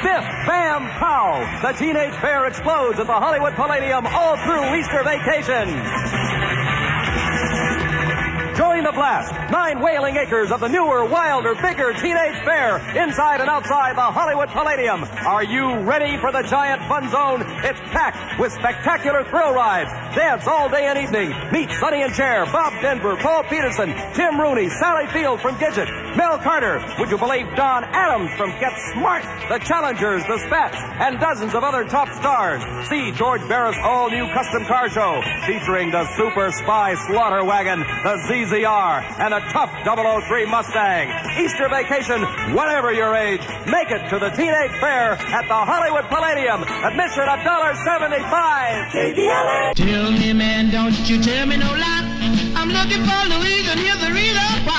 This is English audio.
Biff Bam Pow! The Teenage Fair explodes at the Hollywood Palladium all through Easter vacation. Join the blast. 9 whaling acres of the newer, wilder, bigger Teenage Fair inside and outside the Hollywood Palladium. Are you ready for the giant fun zone? It's packed with spectacular thrill rides. Dance all day and evening. Meet Sonny and Cher, Bob Denver, Paul Peterson, Tim Rooney, Sally Field from Gidget, Mel Carter. Would you believe Don Adams from Get Smart? The Challengers, the Spats, and dozens of other top stars. See George Barris' all-new custom car show featuring the Super Spy Slaughter Wagon, the ZZR, and a tough 003 Mustang. Easter vacation, whatever your age, make it to the Teenage Fair at the Hollywood Palladium. Admission $1.75. KTLA. Tell me, man, don't you tell me no lie. I'm looking for Louise, and here's the reason why.